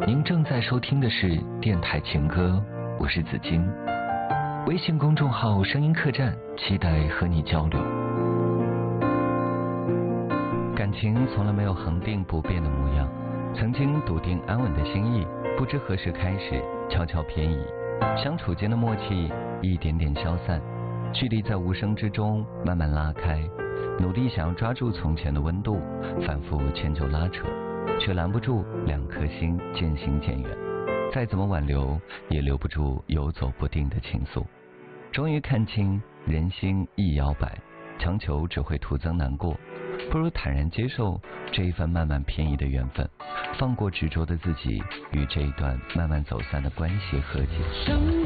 您正在收听的是电台情歌，我是子金。微信公众号声音客栈，期待和你交流。感情从来没有恒定不变的模样，曾经笃定安稳的心意，不知何时开始悄悄偏移，相处间的默契一点点消散，距离在无声之中慢慢拉开，努力想要抓住从前的温度，反复迁就拉扯，却拦不住两颗心渐行渐远，再怎么挽留也留不住游走不定的情愫。终于看清人心易摇摆，强求只会徒增难过，不如坦然接受这一份慢慢偏移的缘分，放过执着的自己，与这一段慢慢走散的关系和解。 生